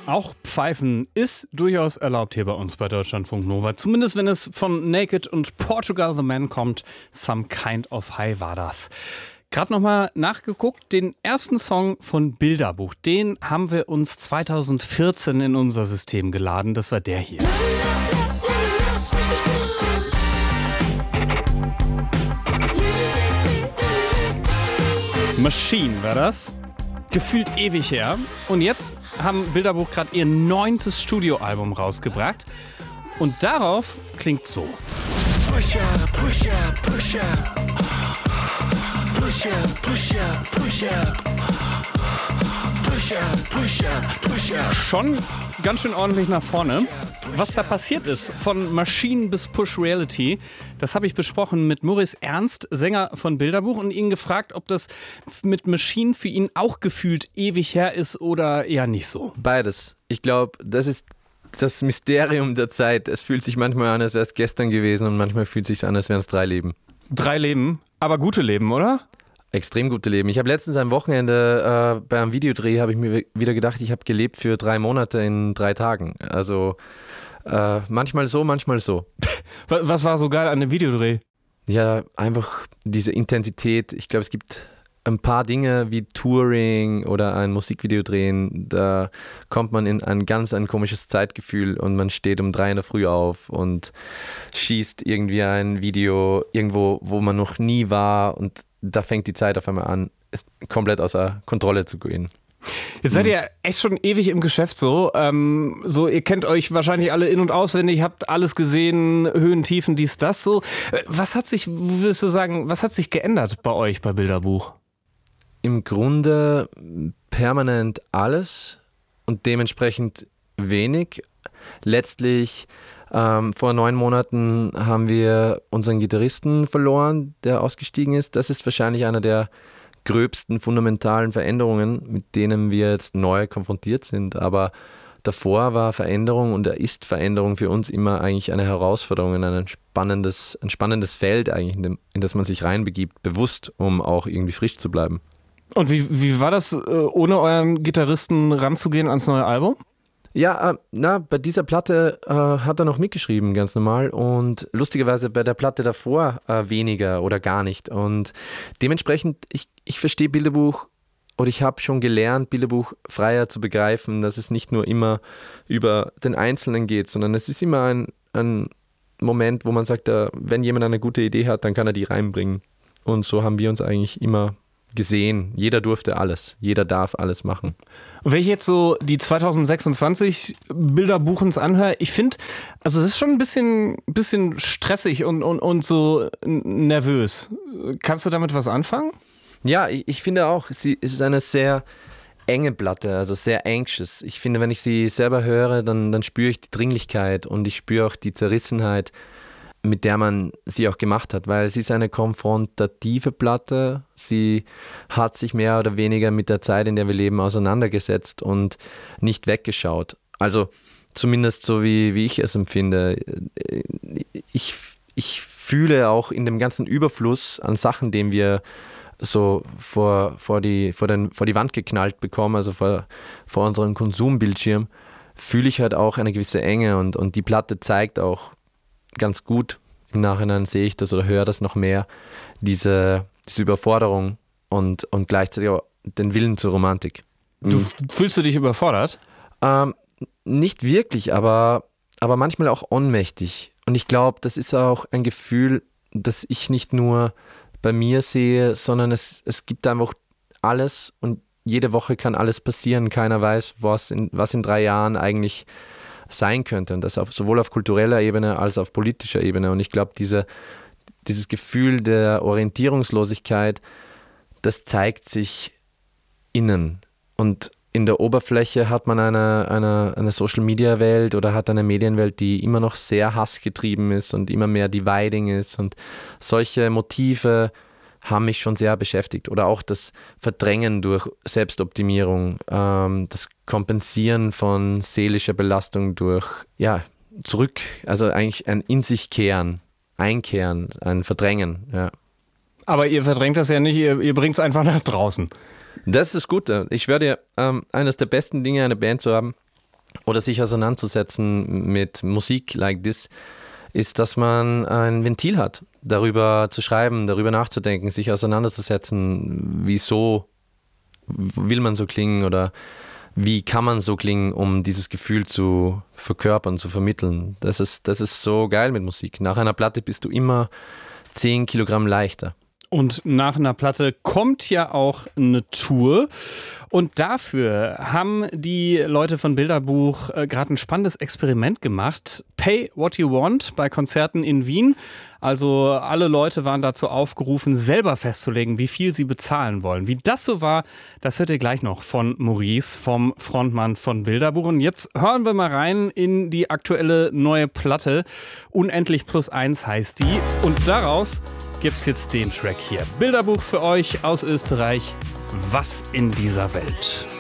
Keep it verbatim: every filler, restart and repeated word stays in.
Auch Pfeifen ist durchaus erlaubt hier bei uns bei Deutschlandfunk Nova. Zumindest wenn es von Naked und Portugal the Man kommt. Some Kind of High war das. Gerade nochmal nachgeguckt, den ersten Song von Bilderbuch, den haben wir uns zweitausendvierzehn in unser System geladen. Das war der hier. Machine war das. Gefühlt ewig her. Und jetzt haben Bilderbuch gerade ihr neuntes Studioalbum rausgebracht. Und darauf klingt so. Push up, push up, push up. Push up, push up, push up. Push up, push up, push up. Schon ganz schön ordentlich nach vorne. Was da passiert ist, von Maschinen bis Push Reality, das habe ich besprochen mit Maurice Ernst, Sänger von Bilderbuch, und ihn gefragt, ob das mit Maschinen für ihn auch gefühlt ewig her ist oder eher nicht so. Beides. Ich glaube, das ist das Mysterium der Zeit. Es fühlt sich manchmal an, als wäre es gestern gewesen, und manchmal fühlt es sich an, als wären es drei Leben. Drei Leben? Aber gute Leben, oder? Extrem gute Leben. Ich habe letztens am Wochenende äh, bei einem Videodreh habe ich mir wieder gedacht, ich habe gelebt für drei Monate in drei Tagen. Also äh, manchmal so, manchmal so. Was war so geil an dem Videodreh? Ja, einfach diese Intensität. Ich glaube, es gibt ein paar Dinge wie Touring oder ein Musikvideo drehen, da kommt man in ein ganz ein komisches Zeitgefühl und man steht um drei in der Früh auf und schießt irgendwie ein Video irgendwo, wo man noch nie war, und da fängt die Zeit auf einmal an, ist komplett außer Kontrolle zu gehen. Jetzt seid ihr echt schon ewig im Geschäft so. Ähm, so, ihr kennt euch wahrscheinlich alle in- und auswendig, habt alles gesehen, Höhen, Tiefen, dies, das so. Was hat sich, würdest du sagen, was hat sich geändert bei euch bei Bilderbuch? Im Grunde permanent alles und dementsprechend wenig. Letztlich ähm, vor neun Monaten haben wir unseren Gitarristen verloren, der ausgestiegen ist. Das ist wahrscheinlich einer der gröbsten fundamentalen Veränderungen, mit denen wir jetzt neu konfrontiert sind. Aber davor war Veränderung und er ist Veränderung für uns immer eigentlich eine Herausforderung, ein spannendes, ein spannendes Feld eigentlich, in, dem, in das man sich reinbegibt, bewusst, um auch irgendwie frisch zu bleiben. Und wie, wie war das, ohne euren Gitarristen ranzugehen ans neue Album? Ja, äh, na, bei dieser Platte äh, hat er noch mitgeschrieben, ganz normal, und lustigerweise bei der Platte davor äh, weniger oder gar nicht, und dementsprechend, ich, ich verstehe Bilderbuch, oder ich habe schon gelernt, Bilderbuch freier zu begreifen, dass es nicht nur immer über den Einzelnen geht, sondern es ist immer ein, ein Moment, wo man sagt, äh, wenn jemand eine gute Idee hat, dann kann er die reinbringen, und so haben wir uns eigentlich immer gesehen. Jeder durfte alles. Jeder darf alles machen. Und wenn ich jetzt so die zweitausendsechsundzwanzig Bilderbuchens anhöre, ich finde, also es ist schon ein bisschen, bisschen stressig und, und, und so nervös. Kannst du damit was anfangen? Ja, ich, ich finde auch, sie es ist eine sehr enge Platte, also sehr anxious. Ich finde, wenn ich sie selber höre, dann, dann spüre ich die Dringlichkeit und ich spüre auch die Zerrissenheit, mit der man sie auch gemacht hat, weil sie ist eine konfrontative Platte. Sie hat sich mehr oder weniger mit der Zeit, in der wir leben, auseinandergesetzt und nicht weggeschaut. Also zumindest so, wie, wie ich es empfinde. Ich, ich fühle auch in dem ganzen Überfluss an Sachen, den wir so vor, vor, die, vor, den, vor die Wand geknallt bekommen, also vor, vor unserem Konsumbildschirm, fühle ich halt auch eine gewisse Enge, und, und die Platte zeigt auch ganz gut, im Nachhinein sehe ich das oder höre das noch mehr, diese, diese Überforderung und, und gleichzeitig auch den Willen zur Romantik. Du, fühlst du dich überfordert? Ähm, nicht wirklich, aber, aber manchmal auch ohnmächtig. Und ich glaube, das ist auch ein Gefühl, das ich nicht nur bei mir sehe, sondern es, es gibt einfach alles, und jede Woche kann alles passieren. Keiner weiß, was in, was in drei Jahren eigentlich sein könnte, und das auf, sowohl auf kultureller Ebene als auf politischer Ebene. Und ich glaube, diese, dieses Gefühl der Orientierungslosigkeit, das zeigt sich innen. Und in der Oberfläche hat man eine, eine, eine Social-Media-Welt oder hat eine Medienwelt, die immer noch sehr hassgetrieben ist und immer mehr dividing ist. Und solche Motive haben mich schon sehr beschäftigt. Oder auch das Verdrängen durch Selbstoptimierung, ähm, das Kompensieren von seelischer Belastung durch, ja, zurück, also eigentlich ein in sich kehren, einkehren, ein Verdrängen, ja. Aber ihr verdrängt das ja nicht, ihr, ihr bringt es einfach nach draußen. Das ist das Gute. Ich schwöre dir, ähm, eines der besten Dinge, eine Band zu haben, oder sich auseinanderzusetzen mit Musik like this, ist, dass man ein Ventil hat, darüber zu schreiben, darüber nachzudenken, sich auseinanderzusetzen, wieso will man so klingen oder wie kann man so klingen, um dieses Gefühl zu verkörpern, zu vermitteln. Das ist, das ist so geil mit Musik. Nach einer Platte bist du immer zehn Kilogramm leichter. Und nach einer Platte kommt ja auch eine Tour. Und dafür haben die Leute von Bilderbuch äh, gerade ein spannendes Experiment gemacht. Pay what you want bei Konzerten in Wien. Also alle Leute waren dazu aufgerufen, selber festzulegen, wie viel sie bezahlen wollen. Wie das so war, das hört ihr gleich noch von Maurice, vom Frontmann von Bilderbuch. Und jetzt hören wir mal rein in die aktuelle neue Platte. Unendlich plus eins heißt die. Und daraus gibt's jetzt den Track hier. Bilderbuch für euch aus Österreich. Was in dieser Welt?